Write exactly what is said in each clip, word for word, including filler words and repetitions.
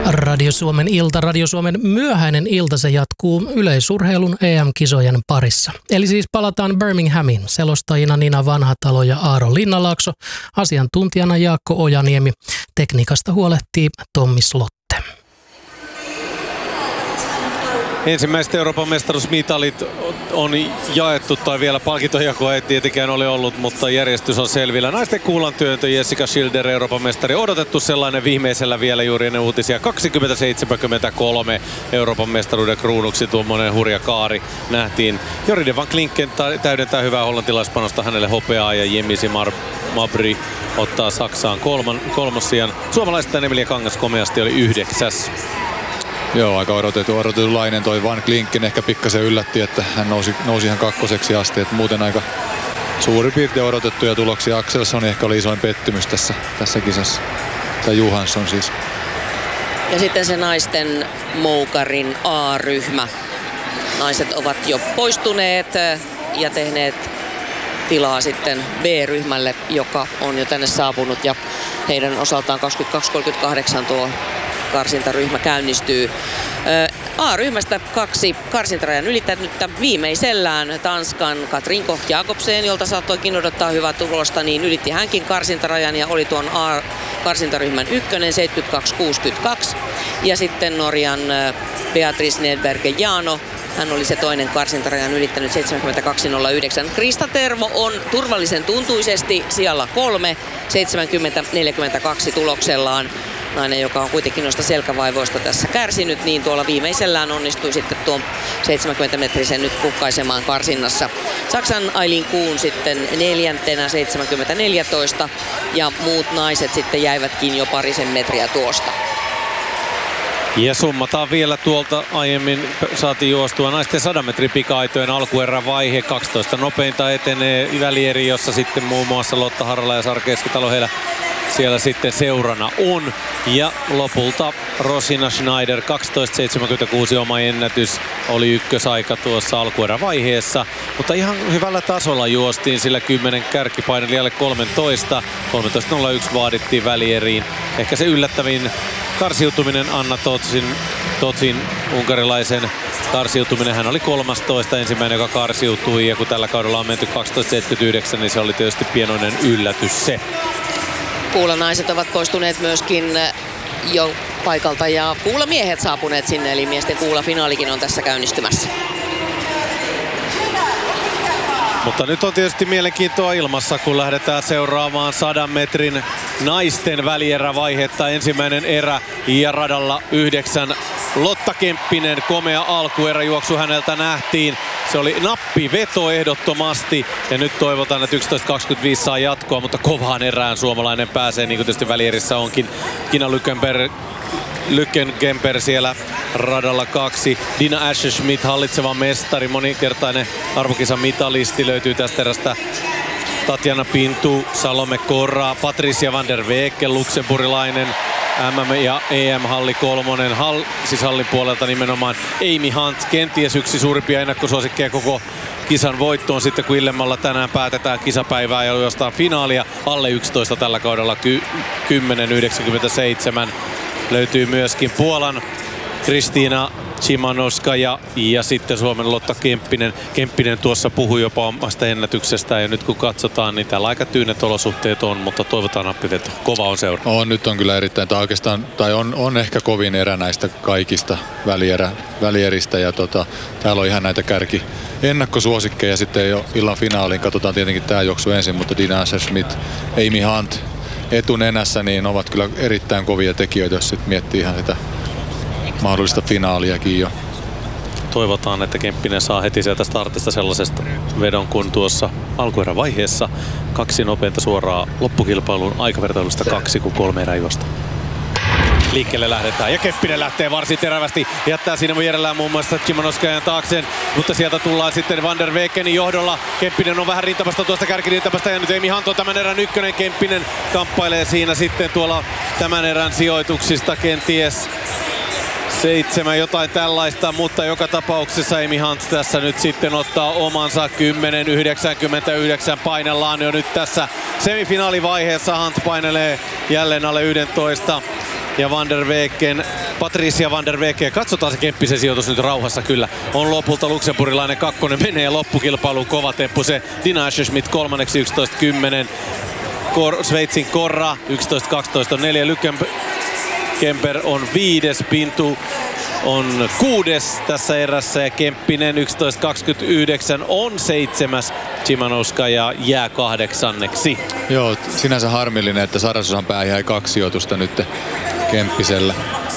Radio Suomen ilta, Radio Suomen myöhäinen ilta, se jatkuu yleisurheilun E M-kisojen parissa. Eli siis palataan Birminghamiin, selostajina Nina Vanhatalo ja Aaro Linnalaakso, asiantuntijana Jaakko Ojaniemi, tekniikasta huolehtii Tommi Slotte. Ensimmäiset Euroopan mestaruusmitalit on jaettu, tai vielä palkintojakoa ei tietenkään ole ollut, mutta järjestys on selvillä. Naisten kuulantyöntö Jessica Schilder, Euroopan mestari, odotettu sellainen viimeisellä vielä juuri ennen uutisia. kaksikymmentä seitsemänkymmentäkolme Euroopan mestaruuden kruunuksi tuommoinen hurja kaari nähtiin. Joride van Klinken täydentää hyvää hollantilaispanosta, hänelle hopeaa, ja Jemisi Mar- Mabry ottaa Saksaan kolman, kolmossijan. Suomalaista Emilia Kangas komeasti oli yhdeksäs. Joo, aika odotettu, odotetulainen toi Van Klinken ehkä pikkasen yllätti, että hän nousi, nousi ihan kakkoseksi asti, että muuten aika suurin piirtein odotettuja tuloksia. Axelsson ehkä oli isoin pettymys tässä, tässä kisassa, tai Johansson siis. Ja sitten se naisten moukarin A-ryhmä. Naiset ovat jo poistuneet ja tehneet tilaa sitten B-ryhmälle, joka on jo tänne saapunut, ja heidän osaltaan kaksikymmentäkaksi kolmekymmentäkahdeksan tuo karsintaryhmä käynnistyy. A-ryhmästä kaksi karsintarajan ylittänyttä, viimeisellään Tanskan Katrin Koch-Jakobsen, jolta saattoikin odottaa hyvää tulosta, niin ylitti hänkin karsintarajan ja oli tuon A-karsintaryhmän ykkönen seitsemänkymmentäkaksi kuusikymmentäkaksi. Ja sitten Norjan Beatrice Nedberg-Jano, hän oli se toinen karsintarajan ylittänyt seitsemänkymmentäkaksi nolla yhdeksän. Krista Tervo on turvallisen tuntuisesti sijalla kolme, seitsemänkymmentä neljäkymmentäkaksi tuloksellaan. Nainen, joka on kuitenkin noista selkävaivoista tässä kärsinyt, niin tuolla viimeisellään onnistui sitten tuon seitsemänkymmentä metrisen nyt puhkaisemaan karsinnassa. Saksan Aileen Kuhn sitten neljäntenä seitsemänkymmentä neljätoista, ja muut naiset sitten jäivätkin jo parisen metriä tuosta. Ja summataan vielä tuolta aiemmin saatiin juostua naisten sadan metrin pika-aitojen alkuerän vaihe. kaksitoista nopeinta etenee välieri, jossa sitten muun muassa Lotta Harala ja Sara Keskitalo heillä siellä sitten seurana on. Ja lopulta Rosina Schneider kaksitoista seitsemänkymmentäkuusi oma ennätys oli ykkösaika tuossa alkuerän vaiheessa. Mutta ihan hyvällä tasolla juostiin, sillä kymmenen kärkipainelijalle kolmetoista. kolmetoista nolla yksi vaadittiin välieriin. Ehkä se yllättävin karsiutuminen Anna Totsin, Totsin unkarilaisen karsiutuminen. Hän oli kolmastoista ensimmäinen, joka karsiutui, ja kun tällä kaudella on menty kaksitoista seitsemänkymmentäyhdeksän, niin se oli tietysti pienoinen yllätys se. Kuulanaiset ovat poistuneet myöskin jo paikalta ja kuulamiehet saapuneet sinne, eli miesten kuulafinaalikin on tässä käynnistymässä. Mutta nyt on tietysti mielenkiintoa ilmassa, kun lähdetään seuraamaan sadan metrin naisten välierävaihetta. Ensimmäinen erä ja radalla yhdeksän. Lotta Kemppinen, komea alkueräjuoksu häneltä nähtiin. Se oli nappiveto ehdottomasti, ja nyt toivotaan, että yksitoista kaksikymmentäviisi saa jatkoa, mutta kovaan erään suomalainen pääsee, niin kuin tietysti välierissä onkin. Kina Lykkenberg, Lykkenkemper siellä radalla kaksi. Dina Ascher-Schmidt, hallitseva mestari, monikertainen arvokisan mitalisti, löytyy tästä erästä. Tatjana Pintu, Salome Korra, Patricia van der Weken, luksemburilainen, M M ja E M-halli kolmonen, Hall, siis hallin puolelta nimenomaan Amy Hunt, kenties yksi suurimpia ennakkosuosikkeja koko kisan voittoon sitten, kun illemmalla tänään päätetään kisapäivää ja jostain finaalia. Alle yksitoista tällä kaudella ky- kymmenen yhdeksänkymmentäseitsemän. Löytyy myöskin Puolan Kristiina Chimanowska ja, ja sitten Suomen Lotta Kemppinen. Kemppinen tuossa puhui jopa omasta ennätyksestä, ja nyt kun katsotaan, niin täällä aika tyynet olosuhteet on, mutta toivotaan nappiveto. Kova on seura. On, nyt on kyllä erittäin, tai oikeastaan, tai on, on ehkä kovin erä näistä kaikista välierä, välieristä, ja tota, täällä on ihan näitä kärki ennakkosuosikkeja sitten jo illan finaaliin. Katsotaan tietenkin tämä juoksu ensin, mutta Dina Ascher-Schmidt, Amy Hunt etunenässä, niin ovat kyllä erittäin kovia tekijöitä, jos sitten miettii ihan sitä mahdollista finaaliakin jo. Toivotaan, että Kemppinen saa heti sieltä startista sellaisesta vedon kuin tuossa alkuerän vaiheessa. Kaksi nopeinta suoraa loppukilpailuun, aikavertailusta kaksi kuin kolme erää juosta. Liikkeelle lähdetään ja Kemppinen lähtee varsin terävästi. Jättää siinä vierellään muun muassa Chimanowskajan taakseen, mutta sieltä tullaan sitten Van der Wekenin johdolla. Kemppinen on vähän rintamasta tuosta kärkirintamasta, ja nyt Amy Hunt on tämän erän ykkönen. Kemppinen kamppailee siinä sitten tuolla tämän erän sijoituksista kenties seitsemän, jotain tällaista, mutta joka tapauksessa Amy Hunt tässä nyt sitten ottaa omansa. Kymmenen yhdeksänkymmentäyhdeksän painellaan jo nyt tässä semifinaalivaiheessa. Hunt painelee jälleen alle yksitoista. ja Van der Weken, Patricia Van der Weken. Katsotaan se Kemppisen sijoitus nyt rauhassa kyllä. On lopulta luksemburilainen kakkonen, menee loppukilpailuun kova temppu. Se Dina Ascherschmidt kolmanneksi yksitoista kymmenen. Kor, Sveitsin Korra yksitoista kaksitoista neljä. Lykemper on viides, Pintu on kuudes tässä erässä ja Kemppinen yksitoista kaksikymmentäyhdeksän on seitsemäs. Szymanowskaja jää kahdeksanneksi. Joo, sinänsä harmillinen, että Sarasosan pää jäi kaksi sijoitusta nyt Kemppisellä.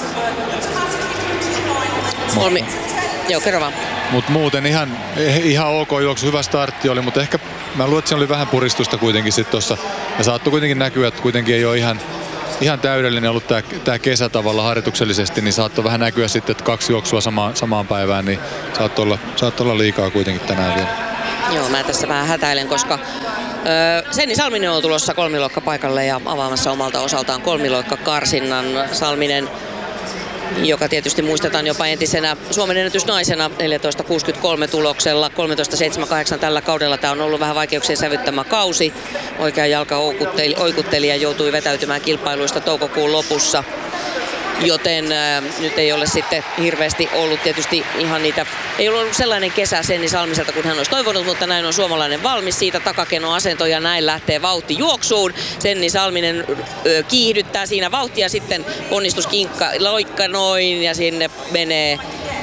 Kolmi. Joo, kerro vaan. Mutta muuten ihan, ihan ok juoksu, hyvä startti oli, mutta ehkä mä luulen, että siinä oli vähän puristusta kuitenkin sitten tossa. Ja saattoi kuitenkin näkyä, että kuitenkin ei ole ihan, ihan täydellinen ollut tää, tää kesä tavalla harjoituksellisesti, niin saattoi vähän näkyä sitten, että kaksi juoksua samaan, samaan päivään, niin saattoi olla, saattoi olla liikaa kuitenkin tänään vielä. Joo, mä tässä vähän hätäilen, koska öö, Senni Salminen on tulossa kolmiloikka paikalle ja avaamassa omalta osaltaan kolmiloikka karsinnan. Salminen, joka tietysti muistetaan jopa entisenä Suomen ennätysnaisena neljätoista kuusikymmentäkolme tuloksella, kolmetoista seitsemänkymmentäkahdeksan tällä kaudella. Tämä on ollut vähän vaikeuksien sävyttämä kausi. Oikea jalka oikutteli, oikutteli ja joutui vetäytymään kilpailuista toukokuun lopussa. Joten ää, nyt ei ole sitten hirveästi ollut tietysti ihan niitä, ei ole ollut sellainen kesä Senni Salmiselta kuin hän olisi toivonut, mutta näin on suomalainen valmis siitä, takakenoasento ja näin lähtee vauhti juoksuun. Senni Salminen ö, kiihdyttää siinä vauhtia, sitten ponnistuskinkka loikka noin ja sinne menee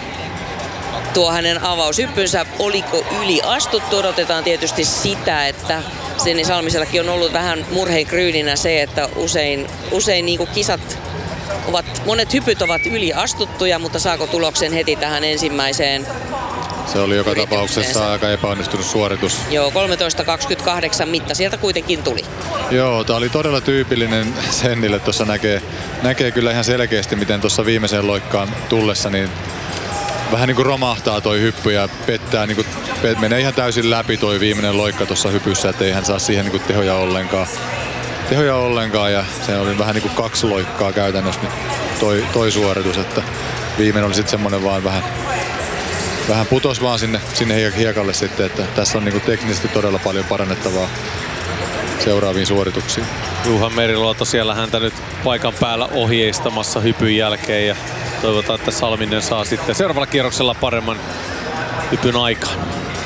tuo hänen avaushyppynsä. Oliko yli astuttu? Odotetaan tietysti sitä, että Senni Salmisellakin on ollut vähän murheenkryyninä se, että usein, usein niin kuin kisat Ovat, monet hypyt ovat yli astuttuja, mutta saako tuloksen heti tähän ensimmäiseen? Se oli joka tapauksessa aika epäonnistunut suoritus. Joo, kolmetoista kaksikymmentäkahdeksan mitta sieltä kuitenkin tuli. Joo, tää oli todella tyypillinen Sennille. Tuossa näkee, näkee kyllä ihan selkeästi, miten tuossa viimeiseen loikkaan tullessa niin vähän niin kuin romahtaa toi hyppy ja pettää, niin kuin, menee ihan täysin läpi toi viimeinen loikka tuossa hypyssä, ettei hän saa siihen niin kuin tehoja ollenkaan. tehoja ollenkaan ja se oli vähän niin kuin kaksi loikkaa käytännössä nyt toi, toi suoritus, että viimeinen oli sitten semmoinen vaan vähän, vähän putos vaan sinne, sinne hiekalle sitten, että tässä on niin kuin teknisesti todella paljon parannettavaa seuraaviin suorituksiin. Juha Meriluoto siellä häntä nyt paikan päällä ohjeistamassa hypyn jälkeen ja toivotaan, että Salminen saa sitten seuraavalla kierroksella paremman hypyn aikaan.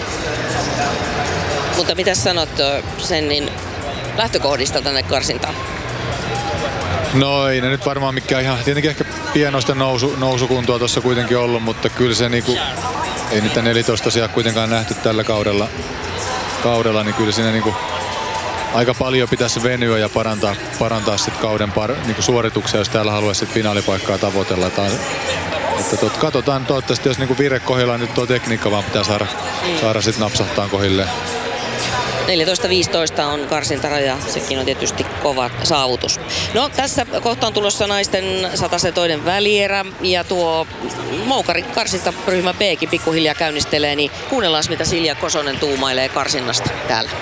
Mutta mitä sanot Sennin lähtökohdista tänne karsintaan? No ei ne nyt varmaan mikään ihan, tietenkin ehkä pienoista nousu, nousukuntoa tuossa kuitenkin ollut, mutta kyllä se niinku, ei niitä neljätoista tosiaan kuitenkaan nähty tällä kaudella, kaudella niin kyllä siinä niinku aika paljon pitäisi venyä ja parantaa, parantaa sit kauden par, niinku suorituksia, jos täällä haluaisi sit finaalipaikkaa tavoitella. Että, että tot, katsotaan toivottavasti, jos niinku vire kohdillaan nyt tuo tekniikka vaan pitää saada, saada sit napsahtaa kohdilleen. neljätoista viisitoista on karsintaraja, sekin on tietysti kova saavutus. No tässä kohta on tulossa naisten satasen toinen välierä ja tuo Moukari karsintaryhmä B:kin pikkuhiljaa käynnistelee, niin kuunnellaan mitä Silja Kosonen tuumailee karsinnasta täällä.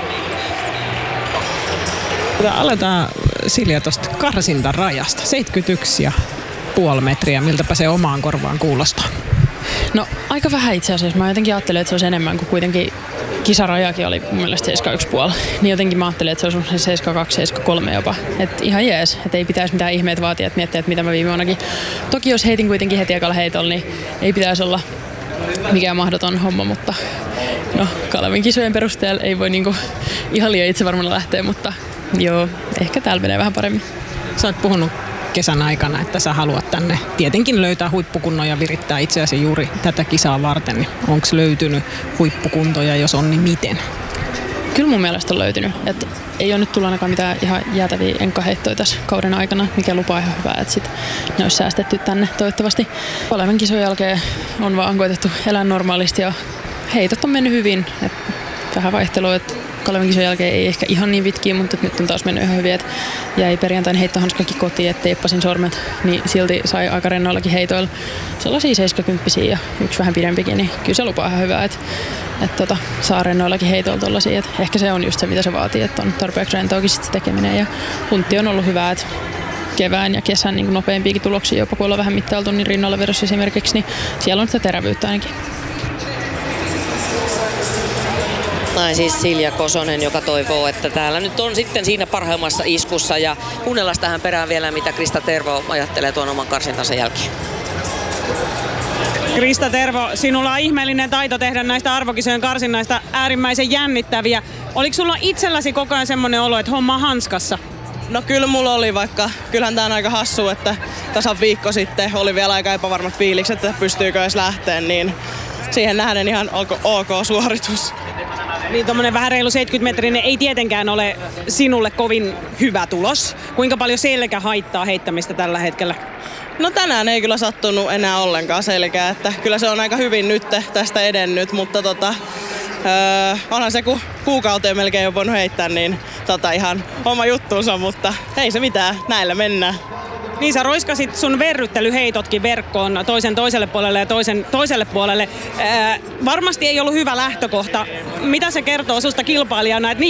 Aletaan Silja tuosta karsintarajasta, seitsemänkymmentäyksi ja puoli metriä, miltäpä se omaan korvaan kuulostaa? No aika vähän itse asiassa. Mä jotenkin ajattelin, että se olisi enemmän, kuin kuitenkin kisarajakin oli mun mielestä seitsemänkymmentäyksi pilkku viisi. Niin jotenkin mä ajattelin, että se olisi seitsemänkymmentäkaksi seitsemänkymmentäkolme jopa. Et ihan jees, että ei pitäisi mitään ihmeitä vaatia, että miettiä, että mitä mä viime vuonnakin. Toki jos heitin kuitenkin heti ekalla heitolla, niin ei pitäisi olla mikään mahdoton homma, mutta no Kalevin kisojen perusteella ei voi niinku ihan liian itsevarmana lähteä, mutta joo, ehkä täällä menee vähän paremmin. Sä oot puhunut kesän aikana, että sä haluat tänne tietenkin löytää huippukunnon ja virittää itseäsi juuri tätä kisaa varten. Niin onko löytynyt huippukuntoja, jos on, niin miten? Kyllä mun mielestä on löytynyt. Et ei ole nyt tullut ainakaan mitään ihan jäätäviä enkkaheittoja tässä kauden aikana, mikä lupaa ihan hyvää, että sit ne olisi säästetty tänne toivottavasti. Olevan kisojen jälkeen on vaan koetettu elää normaalisti ja heitot on mennyt hyvin. Et vähän vaihtelua, että Kalevan kisojen jälkeen ei ehkä ihan niin pitkiä, mutta nyt on taas mennyt ihan hyvin, että jäi perjantain heittohanskakin kotiin, että teippasin sormet, niin silti sai aika rennoillakin heitoilla sellaisia seitsemänkymppisiä ja yksi vähän pidempikin, niin kyllä se lupaa ihan hyvää, että, että tota, saa rennoillakin heitoilla tollaisia, että ehkä se on just se, mitä se vaatii, että on tarpeeksi rentoakin sit se tekeminen ja puntti on ollut hyvää, että kevään ja kesän niin nopeampiakin tuloksia, jopa kun ollaan vähän mittailtu, niin rinnalla vedossa esimerkiksi, niin siellä on sitä terävyyttä ainakin. Näin siis Silja Kosonen, joka toivoo, että täällä nyt on sitten siinä parhaimmassa iskussa. Ja kuunnellaan tähän perään vielä, mitä Krista Tervo ajattelee tuon oman karsintansa jälkeen. Krista Tervo, sinulla on ihmeellinen taito tehdä näistä arvokisojen karsinnaista äärimmäisen jännittäviä. Oliko sulla itselläsi koko ajan semmoinen olo, että homma on hanskassa? No kyllä mulla oli, vaikka kyllähän tää on aika hassu, että tasan viikko sitten oli vielä aika epävarmat fiilikset, että pystyykö edes lähteen, niin siihen nähden ihan ok, ok suoritus. Niin tommonen vähän reilu seitsemänkymmentä-metrinen ei tietenkään ole sinulle kovin hyvä tulos. Kuinka paljon selkä haittaa heittämistä tällä hetkellä? No tänään ei kyllä sattunut enää ollenkaan selkää, että kyllä se on aika hyvin nyt tästä edennyt, mutta tota, öö, onhan se kun kuukauteen melkein on voinut heittää, niin tota ihan oma juttuunsa, mutta ei se mitään, näillä mennään. Niin sä roiskasit sun verryttelyheitotkin verkkoon toisen toiselle puolelle ja toisen toiselle puolelle. Ää, varmasti ei ollut hyvä lähtökohta. Mitä se kertoo susta kilpailijana, että